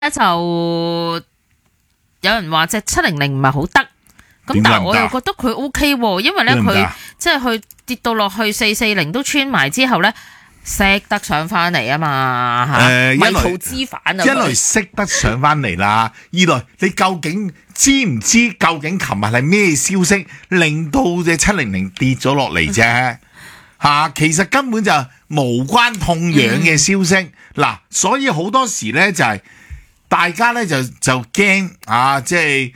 就有人話隻700唔係好得，咁但係我又覺得佢 OK 喎，因為咧佢即係佢跌到落去440都穿埋之後咧，識得上翻嚟啊嘛嚇，迷途知返啊！ 一來識得上翻嚟啦，二來你究竟知唔知究竟琴日係咩消息令到隻700跌咗落嚟啫？其實根本就無關痛癢嘅消息嗱，所以好多時咧就係、大家咧就驚即係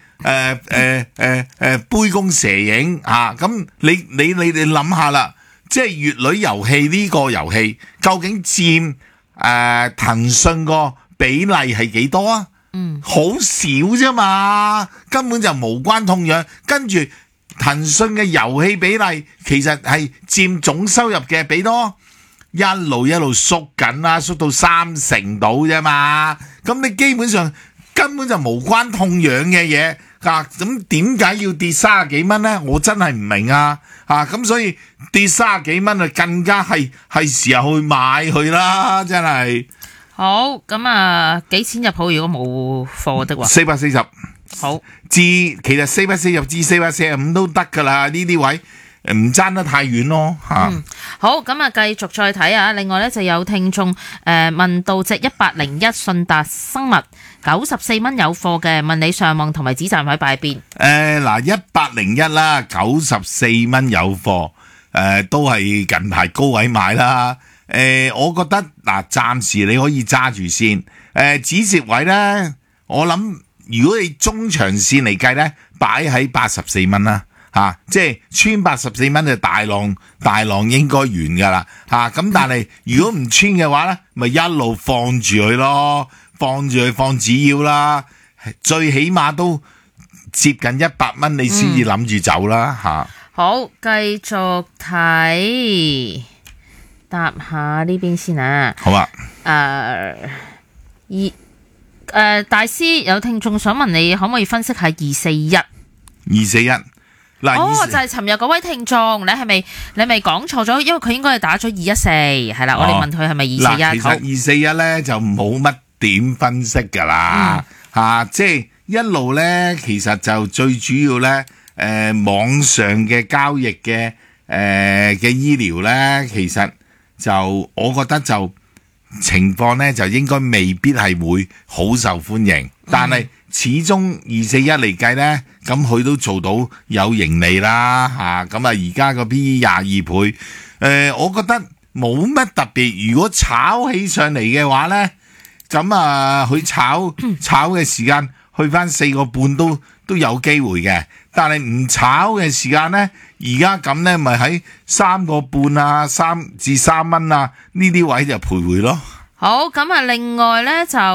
杯弓蛇影咁你諗下啦，即係乙女遊戲呢個遊戲究竟佔騰訊個比例係幾多啊？好少啫嘛，根本就無關痛癢。跟住騰訊嘅遊戲比例其實係佔總收入嘅幾多？一路縮緊啦，縮到30%到啫嘛。咁你基本上根本就無關痛癢嘅嘢咁點解要跌30幾蚊呢？我真係唔明啊！咁所以跌30幾蚊啊，更加係時候去買佢啦，真係。 好，咁幾錢入好？如果冇貨的話 ，440。 好， 其實440至445都得噶啦，呢啲位唔爭得太遠咯吓。 好，咁繼續再睇啊。另外咧就有聽眾問到隻1801順達生物94蚊有貨嘅，問你上網同埋止賺位擺邊 ？1801啦，94蚊有貨，都係近排高位買啦。我覺得暫時你可以揸住先。止蝕位咧，我諗如果你中長線嚟計咧，擺喺84蚊啦。即係穿84蚊就大浪應該完噶啦咁但係如果唔穿嘅話咧，咪一路放住佢咯，放住佢放止腰啦，最起碼都接近100蚊，你先至諗住走啦好，繼續睇，答下呢邊先啊。 好啊。 大師有聽眾想問你可唔可以分析下241？就係尋日嗰位聽眾，你咪講錯咗？因為佢應該係打咗214，係啦。我哋問佢係咪241？ 其實241咧就冇乜點分析噶啦，即係一路咧，其實就最主要咧，網上嘅交易嘅醫療咧，其實就我覺得就情況咧就應該未必係會好受歡迎，但係始終241嚟計咧，咁佢都做到有盈利啦咁而家個 PE 22倍，我覺得冇乜特別。如果炒起上嚟嘅話咧，咁佢炒嘅時間去翻4個半都有機會嘅，但係唔炒嘅時間咧，而家咁咧咪喺3個半3至3蚊呢啲位就徘徊咯。 好，咁另外咧就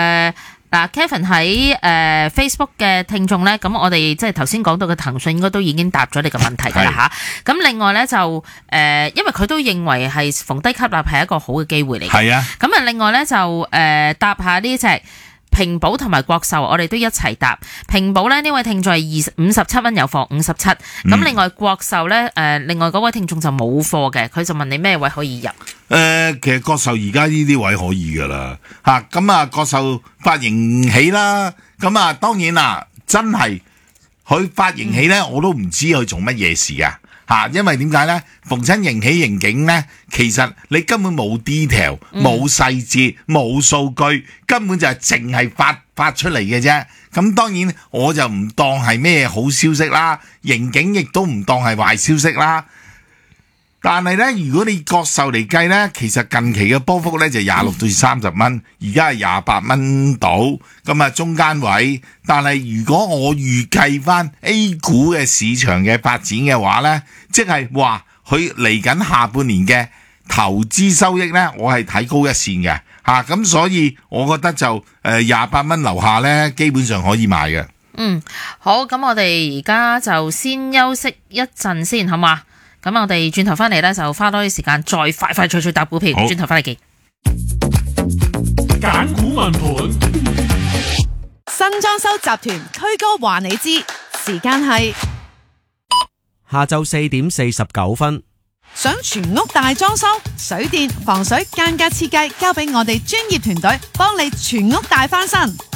Kevin 喺Facebook 嘅聽眾咧，咁我哋即係頭先講到嘅騰訊應該都已經答咗你嘅問題㗎啦嚇。咁另外咧就因為佢都認為係逢低吸納係一個好嘅機會嚟嘅。係啊。咁另外咧就答下呢隻平保同埋國壽，我哋都一齊答。平保咧呢位聽眾係57蚊有貨57，咁另外國壽咧另外嗰位聽眾就冇貨嘅，佢就問你咩位可以入？ 其實國壽而家呢啲位可以噶啦咁國壽發盈喜啦，咁當然啦，真係佢發盈喜咧，我都唔知佢做乜嘢事因為點解咧？逢親盈喜盈警咧，其實你根本冇 detail，冇細節，冇數據，根本就係淨係發出嚟嘅啫。咁當然我就唔當係咩好消息啦，盈警亦都唔當係壞消息啦。但係咧，如果你國壽嚟計咧，其實近期嘅波幅咧就26到30蚊，而家係28蚊到，咁中間位。但係如果我預計翻 A 股嘅市場嘅發展嘅話咧，即係話佢嚟緊下半年嘅投資收益咧，我係睇高一線嘅咁所以我覺得就28蚊樓下咧，基本上可以買嘅。 好，咁我哋而家就先休息一陣先，好嘛？咁我哋轉頭翻嚟咧，就花多啲時間再快脆答股票。轉頭翻嚟見。 揀股問盤， 新裝修集團推歌話你知，時間係下晝4點49分。 想全屋大裝修，水電、防水間隔設計交俾我哋專業團隊，幫你全屋大翻新。